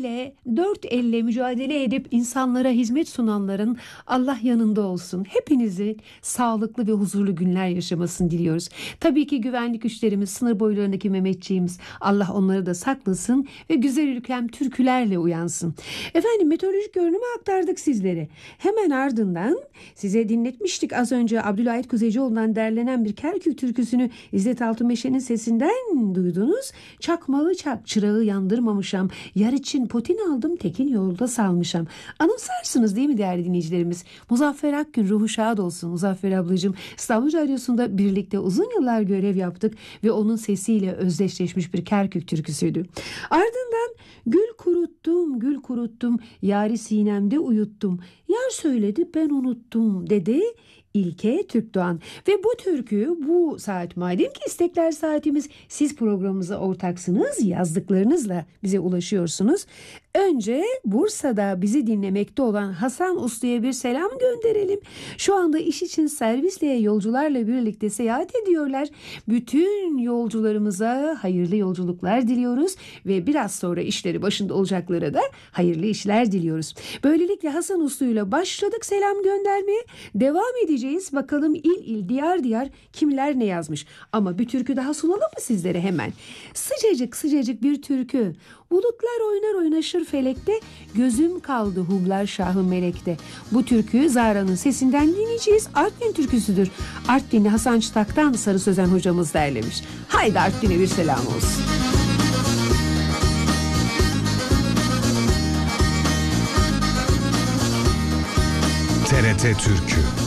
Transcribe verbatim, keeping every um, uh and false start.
ile dört elle mücadele edip insanlara hizmet sunanların Allah yanında olsun. Hepinizin sağlıklı ve huzurlu günler yaşamasını diliyoruz. Tabii ki güvenlik güçlerimiz, sınır boylarındaki Mehmetçiğimiz, Allah onları da saklasın ve güzel ülkem türkülerle uyansın. Efendim, meteorolojik görünümü aktardık sizlere. Hemen ardından size dinletmiştik az önce Abdülahit Kuzeycioğlu'ndan derlenen bir Kerkük türküsünü İzzet Altınmeşe'nin sesinden duydunuz. Çakmağı çak, çırağı yandırmamışam, yar için potin aldım, tekin yolda salmışam. Anımsarsınız değil mi değerli dinleyicilerimiz? Muzaffer Akgün ruhu şad olsun. Muzaffer ablacığım, İstanbul Radyosu'nda birlikte uzun yıllar görev yaptık ve onun sesiyle özdeşleşmiş bir Kerkük türküsüydü. Ardından gül kuruttum, gül kuruttum, yari sinemde uyuttum, yar söyledi ben unuttum dedi İlke Türkdoğan. Ve bu türkü bu saat, madem ki istekler saatimiz, siz programımıza ortaksınız, yazdıklarınızla bize ulaşıyorsunuz. Önce Bursa'da bizi dinlemekte olan Hasan Uslu'ya bir selam gönderelim. Şu anda iş için servisle, yolcularla birlikte seyahat ediyorlar. Bütün yolcularımıza hayırlı yolculuklar diliyoruz ve biraz sonra işleri başında olacaklara da hayırlı işler diliyoruz. Böylelikle Hasan Uslu'yla başladık selam göndermeye. Devam edeceğiz. Bakalım il il, diyar diyar kimler ne yazmış. Ama bir türkü daha sunalım mı sizlere hemen? Sıcacık sıcacık bir türkü. Bulutlar oynar oynaşır felekte, gözüm kaldı humlar şahı melekte. Bu türküyü Zara'nın sesinden dinleyeceğiz. Artvin türküsüdür. Artvinli Hasan Çıtak'tan Sarı Sözen hocamız derlemiş. Haydi Artvin'e bir selam olsun. T R T Türkü